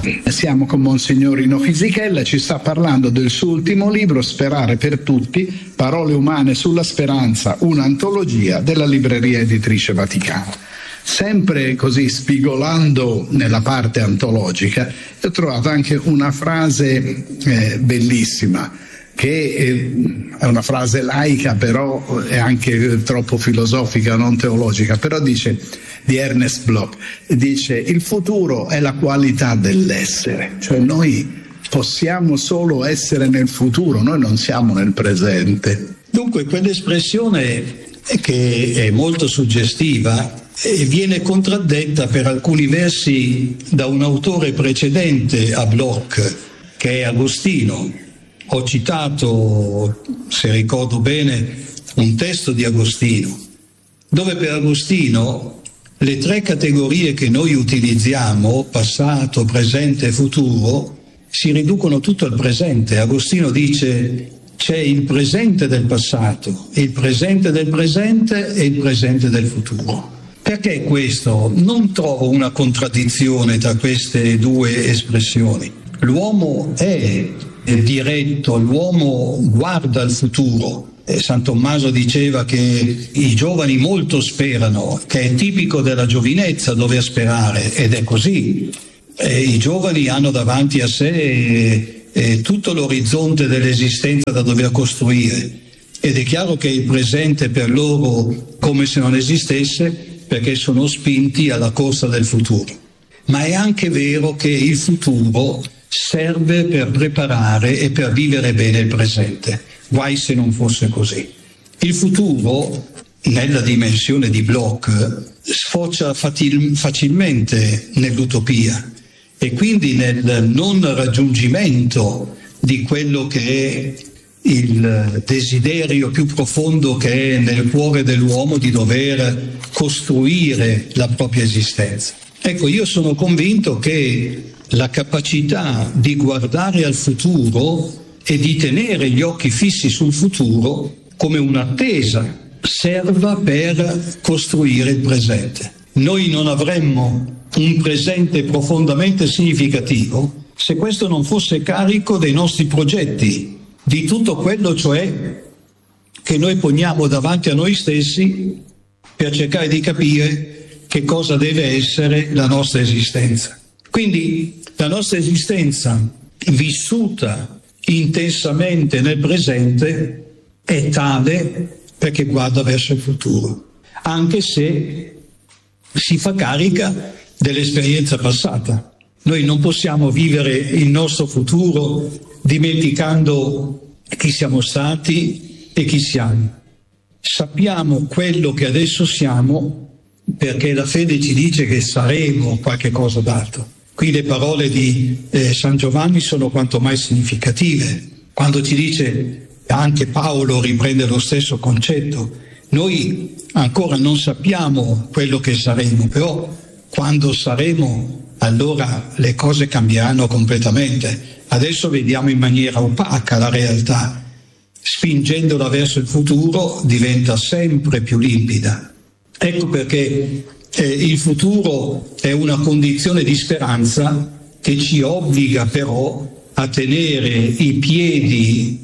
Siamo con Monsignor Rino Fisichella, ci sta parlando del suo ultimo libro, Sperare per tutti, parole umane sulla speranza, un'antologia, della libreria editrice Vaticana. Sempre così spigolando nella parte antologica, ho trovato anche una frase bellissima, che è una frase laica, però è anche troppo filosofica, non teologica, però dice, di Ernest Bloch, dice: il futuro è la qualità dell'essere, cioè noi possiamo solo essere nel futuro, noi non siamo nel presente. Dunque quell'espressione che è molto suggestiva viene contraddetta per alcuni versi da un autore precedente a Bloch, che è Agostino. Ho citato, se ricordo bene, un testo di Agostino, dove per Agostino le tre categorie che noi utilizziamo, passato, presente e futuro, si riducono tutto al presente. Agostino dice: c'è il presente del passato, il presente del presente e il presente del futuro. Perché questo? Non trovo una contraddizione tra queste due espressioni. L'uomo è diretto, l'uomo guarda al futuro. San Tommaso diceva che i giovani molto sperano, che è tipico della giovinezza dover sperare, ed è così. I giovani hanno davanti a sé tutto l'orizzonte dell'esistenza da dover costruire, ed è chiaro che il presente per loro come se non esistesse, perché sono spinti alla corsa del futuro. Ma è anche vero che il futuro serve per preparare e per vivere bene il presente. Guai se non fosse così. Il futuro, nella dimensione di Bloch, sfocia facilmente nell'utopia e quindi nel non raggiungimento di quello che è il desiderio più profondo che è nel cuore dell'uomo di dover costruire la propria esistenza. Ecco, io sono convinto che la capacità di guardare al futuro e di tenere gli occhi fissi sul futuro come un'attesa serva per costruire il presente. Noi non avremmo un presente profondamente significativo se questo non fosse carico dei nostri progetti, di tutto quello cioè che noi poniamo davanti a noi stessi per cercare di capire che cosa deve essere la nostra esistenza. Quindi la nostra esistenza vissuta intensamente nel presente è tale perché guarda verso il futuro, anche se si fa carica dell'esperienza passata. Noi non possiamo vivere il nostro futuro dimenticando chi siamo stati e chi siamo. Sappiamo quello che adesso siamo perché la fede ci dice che saremo qualche cosa d'altro. Qui le parole di San Giovanni sono quanto mai significative, quando ci dice, anche Paolo riprende lo stesso concetto, noi ancora non sappiamo quello che saremo, però quando saremo allora le cose cambieranno completamente. Adesso vediamo in maniera opaca la realtà, spingendola verso il futuro diventa sempre più limpida. Ecco perché il futuro è una condizione di speranza che ci obbliga però a tenere i piedi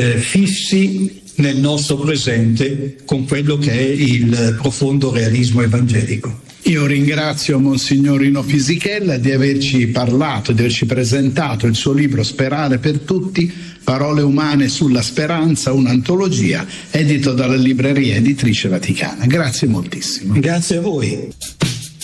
fissi nel nostro presente con quello che è il profondo realismo evangelico. Io ringrazio Monsignor Rino Fisichella di averci parlato, di averci presentato il suo libro Sperare per tutti, parole umane sulla speranza, un'antologia, edito dalla libreria editrice Vaticana. Grazie moltissimo. Grazie a voi.